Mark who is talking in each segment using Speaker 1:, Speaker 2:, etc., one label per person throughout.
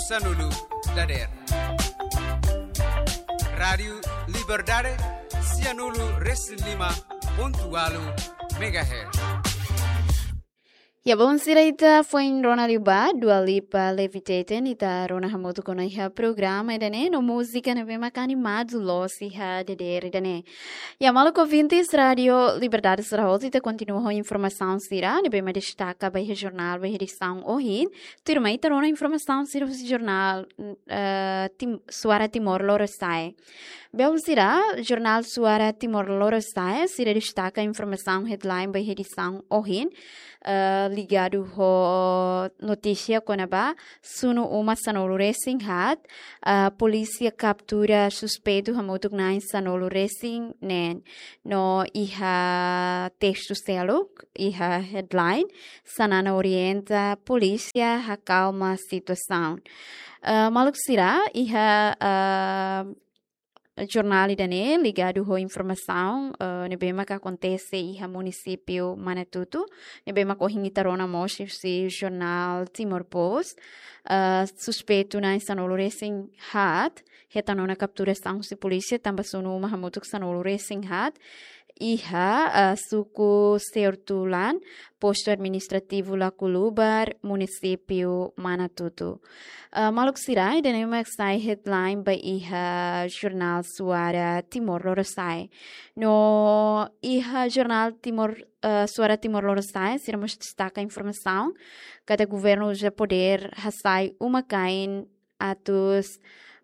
Speaker 1: Sanulu Dader. Rádio Liberdade, Cianulu Reslima, Pontualu, Megahertz.
Speaker 2: Ya bom siraita foi em Rona Liba, Dua Lipa Levitaten, ita Rona Hamoto kona iha programa idane, no música na bem animado los iha deder idane. Ya maluco vintes Radio Liberdade Sarahot, ita continua com informação sira, ne bem destaca vai jornal, vai edição ohin, turma ita Rona informação sira o jornal Suara Timor Leste. Bem sira, jornal Suara Timor Leste, sira destaca informação headline vai edição ohin, ligado ho notícia konaba sunu uma Sanolo Racing hat polícia captura suspeito hamotuk nine Sanolo Racing nen no iha texto seluk iha headline sanana orienta polícia acalma situação maluk sira iha jornal idane ligado com informação nebema que acontece em município Manatuto nebema correndo tarona mostra se jornal Timor Post suspeito na Sanolo Racing hat retanona capturação de polícia também sunu mahamutuk Sanolo Racing hat iha suku Seortulan posto administrativo La Colubar município Manatuto maluk sirai dan emak sai headline ba iha jornal Suara Timor Leste no iha jornal Timor Suara Timor Leste siramos destaca informação cada governo já poder hasai uma kain atus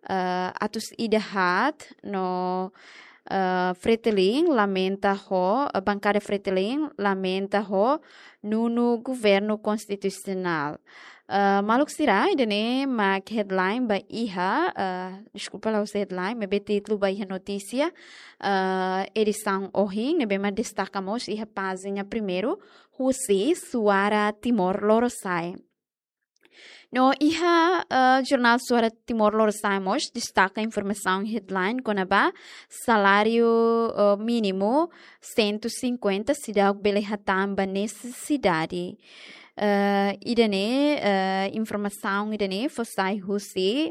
Speaker 2: idahat no Fretilin lamenta ho bancada Fretilin lamenta ho no governo constitucional maluk sirai dene mag headline ba iha desculpa lá o headline mas título ba iha notícia edição ohin nebe ma destacamos iha página primeiro Husi Suara Timor Leste. No iha jornal Suara Timor Leste destaca informação headline konaba salário mínimo 150 cidade belehatan ba necessidade idane informação idane fosai husi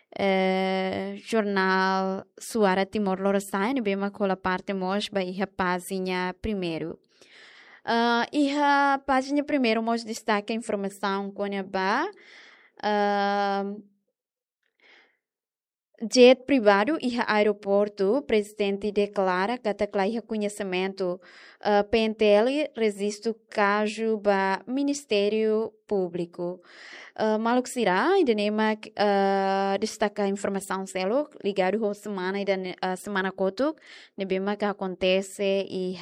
Speaker 2: jornal Suara Timor Leste ne bema cola parte mos ba iha página primeiro iha página primeiro mos destaca informação konaba jet privado e aeroporto, presidente declara que até conhecimento PNTL resiste caso ba Ministério Público. Maluk sira, idanema destaca informação selo ligado com semana semana kotuk, nebema que acontece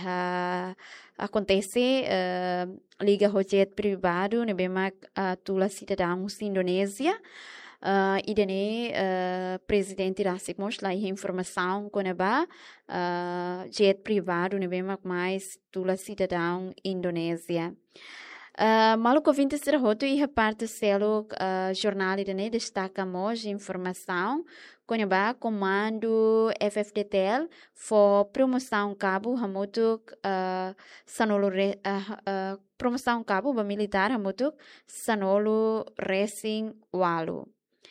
Speaker 2: liga o jet privado, nebema tula cidadãos Indonésia. Idane presidente Rasik mos lá informação konaba jet privado nebema mais tula cidadão Indonésia. Maluco 20 serhoto e parte selo jornal idane destaca mos informação konaba comando FFDTL for promoção cabo hamotuk sanolo promoção cabo ba militar hamotuk Sanolo Racing Walu.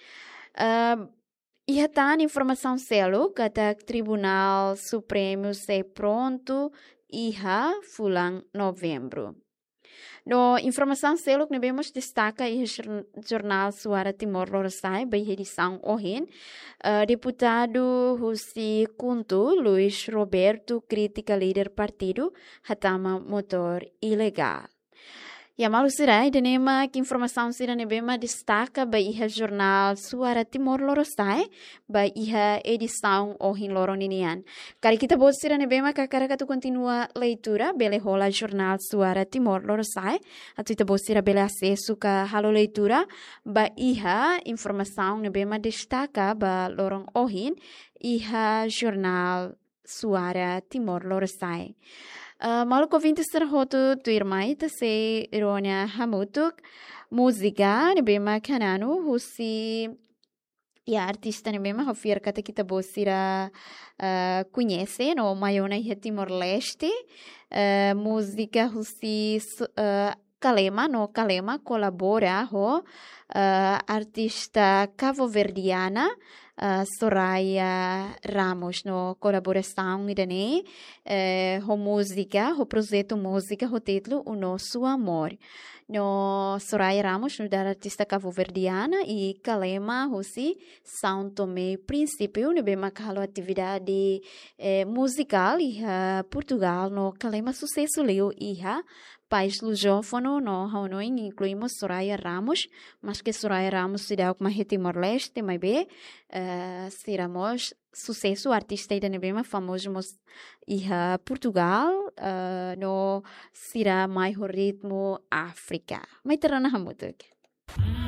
Speaker 2: Iha tan informação selo kata Tribunal Supremo se pronto iha fulang novembro. No informação selo que nós destaca iha jornal Suara Timor Leste by edição ohin deputado Husi Kuntu Luis Roberto critica líder partido hatama motor ilegal. Ya malu sirai denema que informação sira nebema destaca ba iha jornal Suara Timor Leste ba iha edição ohin loroninian. Kari kita bot sira nebema kakara katu continua leitura bele hola jornal Suara Timor Leste atu ita bot sira bele acesso ka halo leitura ba iha informação nebema destaca ba lorong ohin iha jornal Suara Timor Leste. Maluco 20 serhoto tu irmai ta se ironia hamutuk música nebema kananu husi ya artista nebema hofir kata kita bosira conhece no maiona iha Timor Leste música husi Calema, no Calema colabora com artista cabo-verdiana Soraya Ramos, no colaboração idane, com música, com projeto música, com título O Nosso Amor. No Soraya Ramos, no da artista cabo-verdiana e Calema, Rossi, São Tomé Príncipe, no bem macalo atividade musical e Portugal, no Calema sucesso leu e país lusófono, no incluímos Soraya Ramos, mas que Soraya Ramos se dá com uma Timor-Leste, mas bem, seramos sucesso artista da nebema famoso e Portugal, no será mais ritmo África. Mas terá na muito.